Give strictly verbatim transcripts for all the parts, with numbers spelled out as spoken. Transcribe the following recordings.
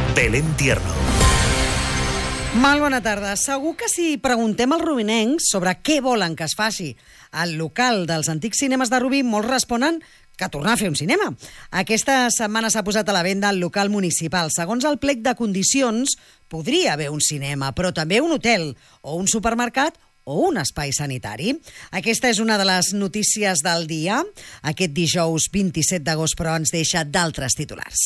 Belén Tierno. Molt bona tarda. Segur que si preguntem als rubinencs sobre què volen que es faci al local dels antics cinemes de Rubí, molts responen que tornar a fer un cinema. Aquesta setmana s'ha posat a la venda el local municipal. Segons el plec de condicions, podria haver un cinema, però també un hotel o un supermercat o un espai sanitari. Aquesta és una de les notícies del dia. Aquest dijous vint-i-set d'agost, però ens deixa d'altres titulars.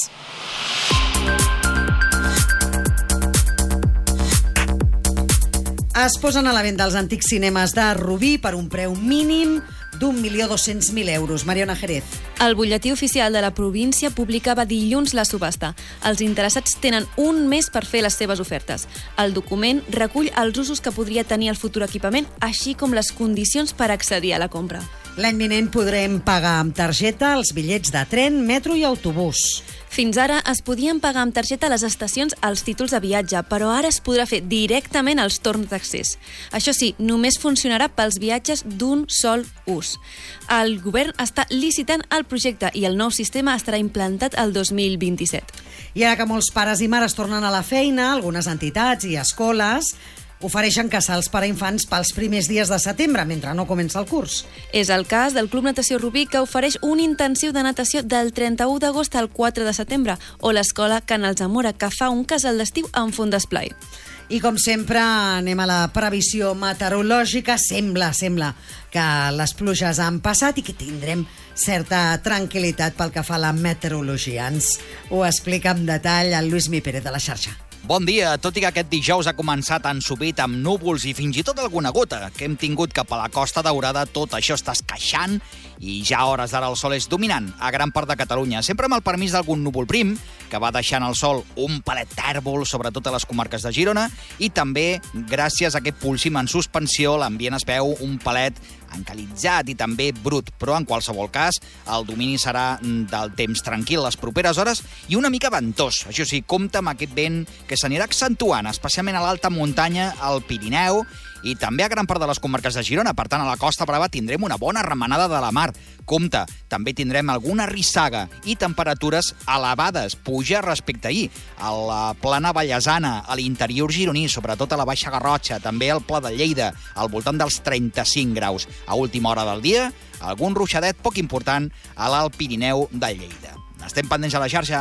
Es posen a la venda els antics cinemes de Rubí per un preu mínim d'un milió dos-cents mil euros. Mariona Jerez. El butlletí oficial de la província publicava dilluns la subhasta. Els interessats tenen un mes per fer les seves ofertes. El document recull els usos que podria tenir el futur equipament, així com les condicions per accedir a la compra. L'any vinent podrem pagar amb targeta els bitllets de tren, metro i autobús. Fins ara es podien pagar amb targeta a les estacions els títols de viatge, però ara es podrà fer directament els torns d'accés. Això sí, només funcionarà pels viatges d'un sol ús. El govern està licitant el projecte i el nou sistema estarà implantat el dos mil vint-i-set. I ara que molts pares i mares tornen a la feina, algunes entitats i escoles ofereixen casals per a infants pels primers dies de setembre, mentre no comença el curs. És el cas del Club Natació Rubí, que ofereix un intensiu de natació del trenta-u d'agost al quatre de setembre, o l'Escola Can Alzamora, que fa un casal d'estiu amb font d'esplai. I com sempre anem a la previsió meteorològica. Sembla, sembla que les pluges han passat i que tindrem certa tranquil·litat pel que fa a la meteorologia. Ens ho explica amb detall el Lluís Mi Pérez de la xarxa. Bon dia. Tot i que aquest dijous ha començat ensopit amb núvols i fins i tot alguna gota que hem tingut cap a la Costa Daurada, tot això està esqueixant i ja a hores d'ara el sol és dominant a gran part de Catalunya, sempre amb el permís d'algun núvol prim, que va deixant el sol un palet tèrbol, sobretot a les comarques de Girona, i també, gràcies a aquest pulsim en suspensió, l'ambient es veu un palet encalitzat i també brut, però en qualsevol cas el domini serà del temps tranquil les properes hores i una mica ventós. Això sí, compta amb aquest vent que s'anirà accentuant, especialment a l'alta muntanya, al Pirineu i també a gran part de les comarques de Girona. Per tant, a la Costa Brava tindrem una bona remenada de la mar. Compte, també tindrem alguna rissaga i temperatures elevades, puja respecte a ahir. A la plana Vallesana, a l'interior gironí, sobretot a la Baixa Garrotxa, també al Pla de Lleida, al voltant dels trenta-cinc graus. A última hora del dia, algun ruixadet poc important a l'Alt Pirineu de Lleida. Estem pendents a la xarxa.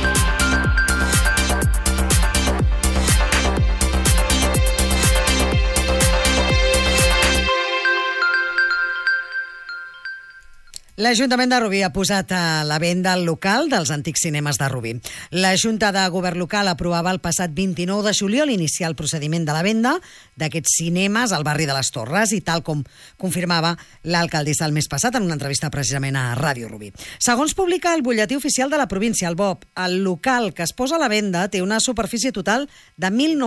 L'Ajuntament de Rubí ha posat a la venda el local dels antics cinemes de Rubí. La Junta de Govern local aprovava el passat vint-i-nou de juliol iniciar el procediment de la venda d'aquests cinemes al barri de les Torres i tal com confirmava l'alcaldessa el mes passat en una entrevista precisament a Ràdio Rubí. Segons publica el butlletí oficial de la província, el B O P, el local que es posa a la venda té una superfície total de mil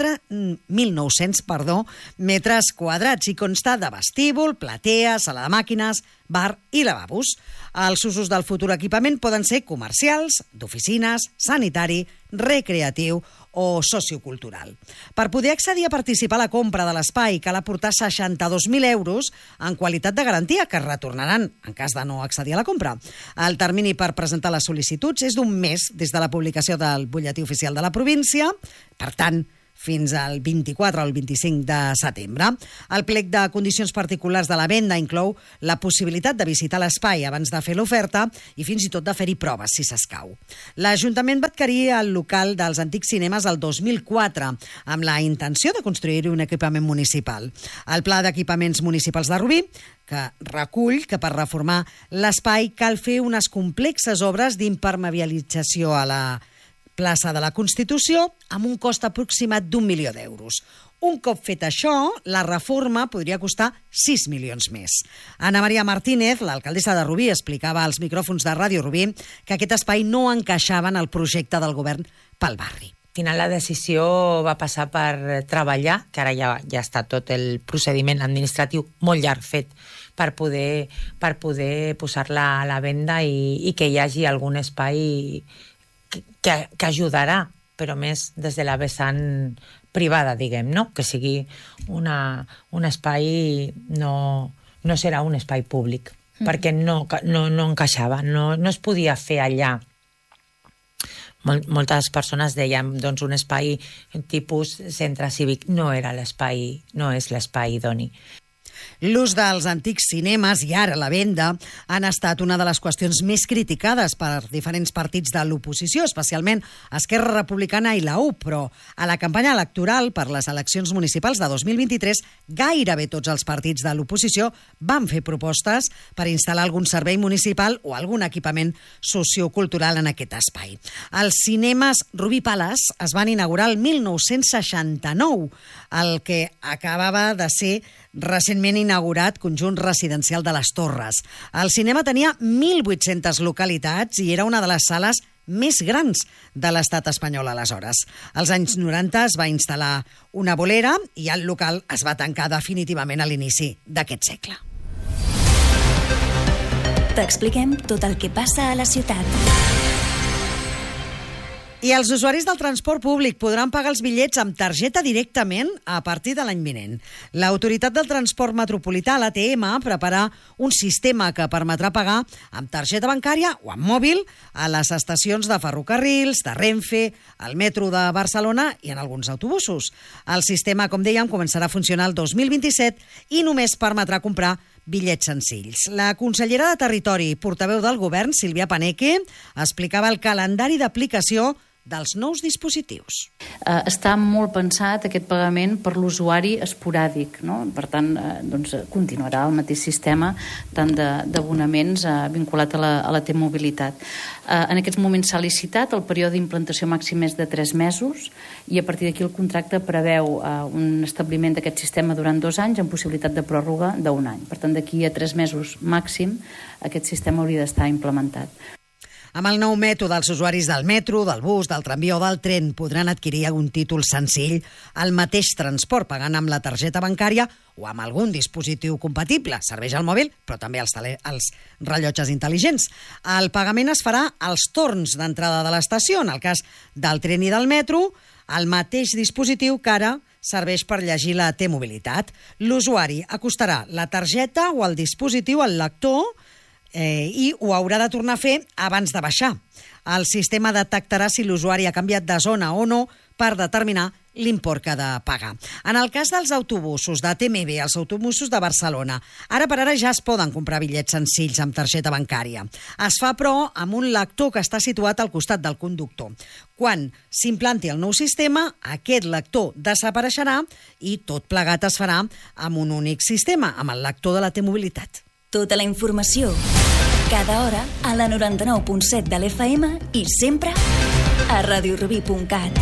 nou-cents perdó, metres quadrats i consta de vestíbul, platea, sala de màquines, bar i lavabos. Els usos del futur equipament poden ser comercials, d'oficines, sanitari, recreatiu o sociocultural. Per poder accedir a participar a la compra de l'espai cal aportar seixanta-dos mil euros en qualitat de garantia que es retornaran en cas de no accedir a la compra. El termini per presentar les sol·licituds és d'un mes des de la publicació del butlletí oficial de la província, per tant, fins al vint-i-quatre o el vint-i-cinc de setembre. El plec de condicions particulars de la venda inclou la possibilitat de visitar l'espai abans de fer l'oferta i fins i tot de fer-hi proves, si s'escau. L'Ajuntament va adquirir el local dels antics cinemes el dos mil quatre amb la intenció de construir un equipament municipal. El Pla d'Equipaments Municipals de Rubí, que recull que per reformar l'espai cal fer unes complexes obres d'impermeabilització a la plaça de la Constitució amb un cost aproximat d'un milió d'euros. Un cop fet això, la reforma podria costar sis milions més. Ana Maria Martínez, l'alcaldessa de Rubí, explicava als micròfons de Ràdio Rubí que aquest espai no encaixava en el projecte del govern pel barri. Al final la decisió va passar per treballar, que ara ja, ja està tot el procediment administratiu molt llarg fet per poder, per poder posar-la a la venda i, i que hi hagi algun espai que, que, que ajudarà, però més des de la vessant privada, diguem, no? Que sigui una, un espai, no, no serà un espai públic, mm. perquè no, no, no encaixava, no, no es podia fer allà Mol, moltes persones deien, doncs un espai tipus centre cívic no era l'espai, no és l'espai idoni. L'ús dels antics cinemes i ara la venda han estat una de les qüestions més criticades per diferents partits de l'oposició, especialment Esquerra Republicana i la U, però a la campanya electoral per les eleccions municipals de dos mil vint-i-tres gairebé tots els partits de l'oposició van fer propostes per instal·lar algun servei municipal o algun equipament sociocultural en aquest espai. Els cinemes Rubí Palace es van inaugurar el mil nou-cents seixanta-nou, el que acabava de ser recentment inaugurat conjunt residencial de les Torres. El cinema tenia mil vuit-centes localitats i era una de les sales més grans de l'estat espanyol aleshores. Als anys noranta es va instal·lar una bolera i el local es va tancar definitivament a l'inici d'aquest segle. T'expliquem tot el que passa a la ciutat. I els usuaris del transport públic podran pagar els bitllets amb targeta directament a partir de l'any vinent. L'Autoritat del Transport Metropolità, l'A T M, prepara un sistema que permetrà pagar amb targeta bancària o amb mòbil a les estacions de ferrocarrils, de Renfe, al metro de Barcelona i en alguns autobusos. El sistema, com dèiem, començarà a funcionar el dos mil vint-i-set i només permetrà comprar bitllets senzills. La consellera de Territori i portaveu del govern, Sílvia Paneque, explicava el calendari d'aplicació dels nous dispositius. Eh, està molt pensat aquest pagament per l'usuari esporàdic, no? Per tant, eh, doncs, continuarà el mateix sistema tant d'abonaments eh, vinculat a la, a la T-mobilitat. Eh, en aquests moments s'ha licitat, el període d'implantació màxim és de tres mesos i a partir d'aquí el contracte preveu eh, un establiment d'aquest sistema durant dos anys amb possibilitat de pròrroga d'un any. Per tant, d'aquí a tres mesos màxim aquest sistema hauria d'estar implementat. Amb el nou mètode, els usuaris del metro, del bus, del tramvia o del tren podran adquirir un títol senzill al mateix transport, pagant amb la targeta bancària o amb algun dispositiu compatible. Serveix al mòbil, però també als, tele, als rellotges intel·ligents. El pagament es farà als torns d'entrada de l'estació. En el cas del tren i del metro, el mateix dispositiu que ara serveix per llegir la T-mobilitat. L'usuari acostarà la targeta o el dispositiu al lector Eh, i ho haurà de tornar a fer abans de baixar. El sistema detectarà si l'usuari ha canviat de zona o no per determinar l'import que ha de pagar. En el cas dels autobusos de T M B, els autobusos de Barcelona, ara per ara ja es poden comprar bitllets senzills amb targeta bancària. Es fa, però, amb un lector que està situat al costat del conductor. Quan s'implanti el nou sistema, aquest lector desapareixerà i tot plegat es farà amb un únic sistema, amb el lector de la T-mobilitat. Tota la informació, cada hora, a la noranta-nou punt set de l'F M i sempre a radiorubí punt cat.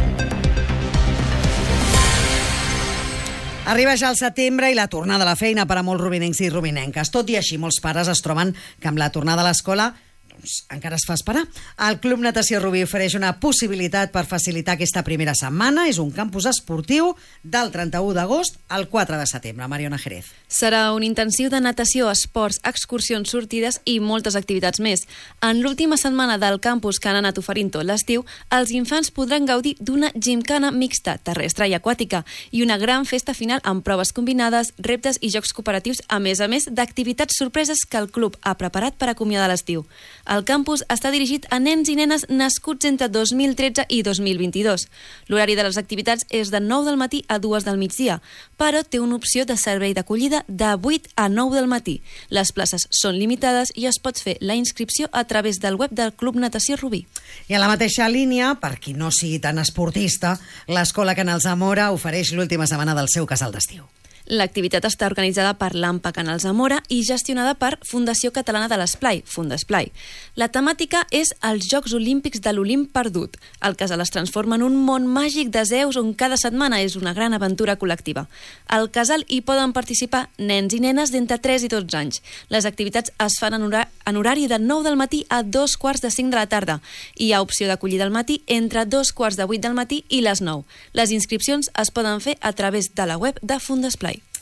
Arriba ja el setembre i la tornada a la feina per a molts rubinencs i rubinenques. Tot i així, molts pares es troben que amb la tornada a l'escola doncs, encara es fa esperar. El Club Natació Rubí ofereix una possibilitat per facilitar aquesta primera setmana. És un campus esportiu del trenta-u d'agost al quatre de setembre. Mariona Jerez. Serà un intensiu de natació, esports, excursions, sortides i moltes activitats més. En l'última setmana del campus que han anat oferint tot l'estiu, els infants podran gaudir d'una gimcana mixta, terrestre i aquàtica, i una gran festa final amb proves combinades, reptes i jocs cooperatius, a més a més d'activitats sorpreses que el club ha preparat per acomiadar l'estiu. El campus està dirigit a nens i nenes nascuts entre dos mil tretze i dos mil vint-i-dos. L'horari de les activitats és de nou del matí a dues del migdia, però té una opció de servei d'acollida de vuit a nou del matí. Les places són limitades i es pot fer la inscripció a través del web del Club Natació Rubí. I a la mateixa línia, per qui no sigui tan esportista, l'Escola Canals Zamora ofereix l'última setmana del seu casal d'estiu. L'activitat està organitzada per l'AMPA Canals Zamora i gestionada per Fundació Catalana de l'Esplai, Fundesplai. La temàtica és els Jocs Olímpics de l'Olimp perdut. El casal es transforma en un món màgic de Zeus on cada setmana és una gran aventura col·lectiva. Al casal hi poden participar nens i nenes d'entre tres i dotze anys. Les activitats es fan en, hora, en horari de nou del matí a dos quarts de cinc de la tarda. Hi ha opció d'acollida al matí entre dos quarts de vuit del matí i les nou. Les inscripcions es poden fer a través de la web de Fundesplai.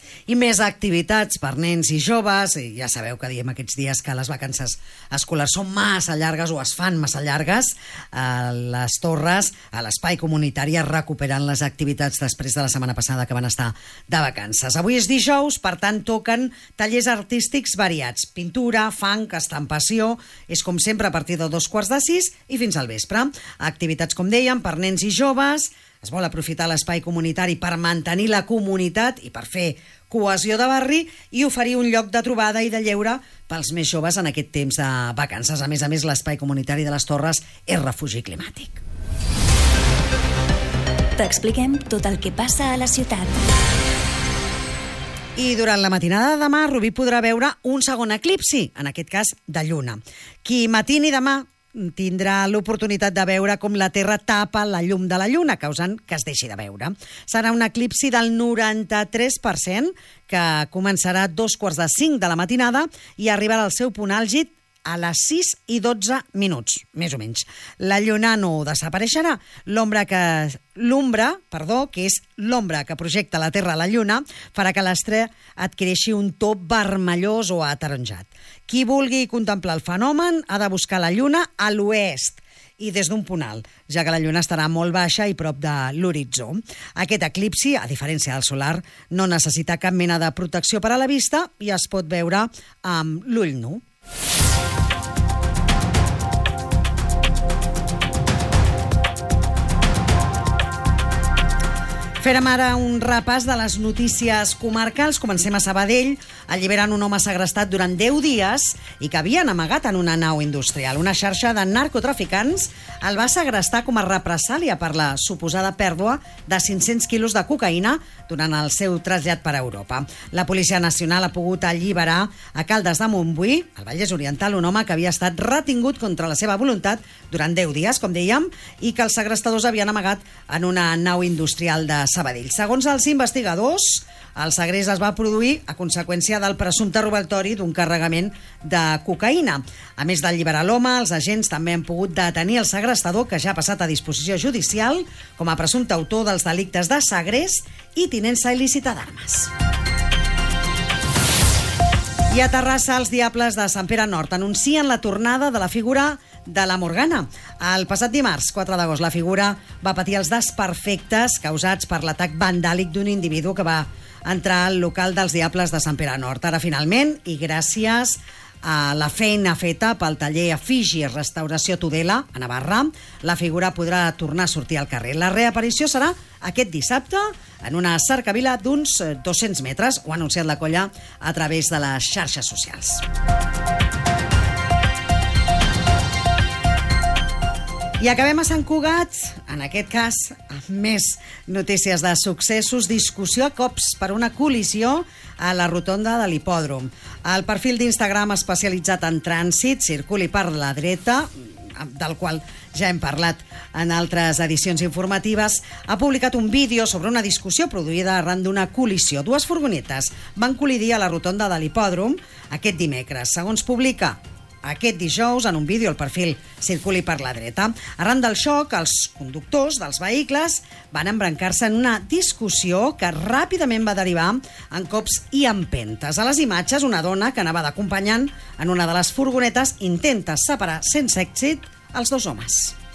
I més activitats per nens i joves. I ja sabeu que diem aquests dies que les vacances escolars són massa llargues o es fan massa llargues. A les Torres, a l'espai comunitari, es recuperen les activitats després de la setmana passada que van estar de vacances. Avui és dijous, per tant, toquen tallers artístics variats. Pintura, funk, estampació. És com sempre a partir de dos quarts de sis i fins al vespre. Activitats, com dèiem, per nens i joves. Es vol aprofitar l'espai comunitari per mantenir la comunitat i per fer cohesió de barri i oferir un lloc de trobada i de lleure pels més joves en aquest temps de vacances. A més a més, l'espai comunitari de les Torres és refugi climàtic. T'expliquem tot el que passa a la ciutat. I durant la matinada de demà, Rubí podrà veure un segon eclipsi, en aquest cas de lluna. Qui matini demà tindrà l'oportunitat de veure com la Terra tapa la llum de la Lluna, causant que es deixi de veure. Serà un eclipsi del noranta-tres per cent, que començarà a dos quarts de cinc de la matinada i arribarà al seu punt àlgid a les sis i dotze minuts, més o menys. La lluna no desapareixerà. L'ombra que l'ombra, perdó, que és l'ombra que projecta la Terra a la Lluna, farà que l'astre adquireixi un to vermellós o ataronjat. Qui vulgui contemplar el fenomen ha de buscar la Lluna a l'oest i des d'un punt alt, ja que la Lluna estarà molt baixa i prop de l'horitzó. Aquest eclipsi, a diferència del solar, no necessita cap mena de protecció per a la vista i es pot veure amb l'ull nu. Fèrem ara un repàs de les notícies comarcals. Comencem a Sabadell. Alliberen un home segrestat durant deu dies i que havien amagat en una nau industrial. Una xarxa de narcotraficants el va segrestar com a represàlia per la suposada pèrdua de cinc-cents quilos de cocaïna durant el seu trasllat per Europa. La Policia Nacional ha pogut alliberar a Caldes de Montbui, al Vallès Oriental, un home que havia estat retingut contra la seva voluntat durant deu dies, com dèiem, i que els segrestadors havien amagat en una nau industrial de Sabadell. Segons els investigadors, el segrest es va produir a conseqüència del presumpte robatori d'un carregament de cocaïna. A més d'alliberar l'home, els agents també han pogut detenir el segrestador, que ja ha passat a disposició judicial com a presumpte autor dels delictes de segrest i tinença il·lícita d'armes. I a Terrassa, els Diables de Sant Pere Nord anuncien la tornada de la figura de la Morgana. El passat dimarts, quatre d'agost, la figura va patir els desperfectes causats per l'atac vandàlic d'un individu que va entrar al local dels Diables de Sant Pere Nord. Ara, finalment, i gràcies a la feina feta pel taller Efigi Restauració Tudela, a Navarra, la figura podrà tornar a sortir al carrer. La reaparició serà aquest dissabte en una cercavila d'uns dos-cents metres, ho ha anunciat la colla a través de les xarxes socials. I acabem a Sant Cugat, en aquest cas, amb més notícies de successos, discussió a cops per una col·lisió a la rotonda de l'hipòdrom. El perfil d'Instagram especialitzat en trànsit, Circuli per la dreta, del qual ja hem parlat en altres edicions informatives, ha publicat un vídeo sobre una discussió produïda arran d'una col·lisió. Dues furgonetes van col·lidir a la rotonda de l'hipòdrom aquest dimecres. Segons publica aquest dijous, en un vídeo, el perfil Circuli per la dreta. Arran del xoc, els conductors dels vehicles van embrancar-se en una discussió que ràpidament va derivar en cops i empentes. A les imatges, una dona que anava d'acompanyant en una de les furgonetes intenta separar sense èxit els dos homes.